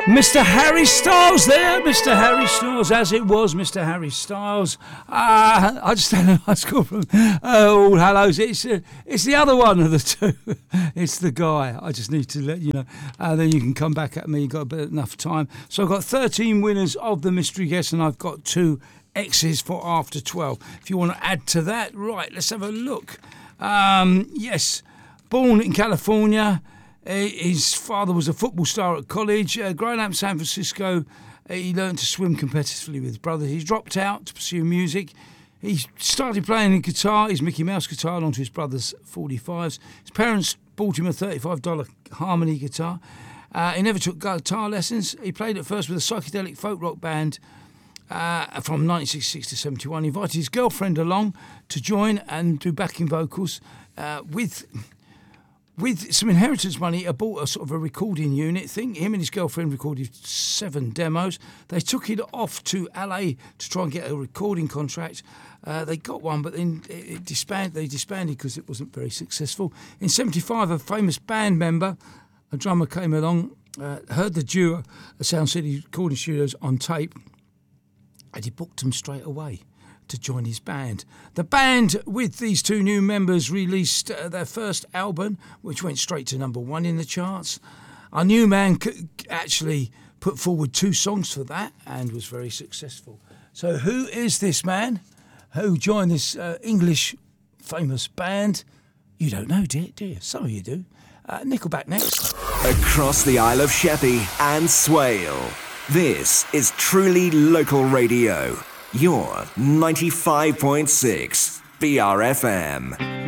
Mr. Harry Styles there, Mr. Harry Styles, as it was, Mr. Harry Styles. I just had a nice call from All Hallows. It's the other one of the two. It's the guy. I just need to let you know. Then you can come back at me. You've got enough time. So I've got 13 winners of the mystery guest, and I've got 2 X's for after 12. If you want to add to that, right, let's have a look. Yes, born in California. His father was a football star at college. Growing up in San Francisco, he learned to swim competitively with his brother. He dropped out to pursue music. He started playing the guitar, his Mickey Mouse guitar, along to his brother's 45s. His parents bought him a $35 Harmony guitar. He never took guitar lessons. He played at first with a psychedelic folk rock band from 1966 to 71. He invited his girlfriend along to join and do backing vocals with some inheritance money. I bought a sort of a recording unit thing. Him and his girlfriend recorded 7 demos. They took it off to LA to try and get a recording contract. They got one, but then they disbanded because it wasn't very successful. In 75, a famous band member, a drummer, came along, heard the duo at Sound City recording studios on tape, and he booked them straight away to join his band. The band, with these 2 new members, released their first album, which went straight to number 1 in the charts. Our new man actually put forward 2 songs for that and was very successful. So who is this man who joined this English famous band? You don't know, do you? Some of you do. Nickelback next. Across the Isle of Sheppey and Swale, this is truly local radio. Your 95.6 BRFM.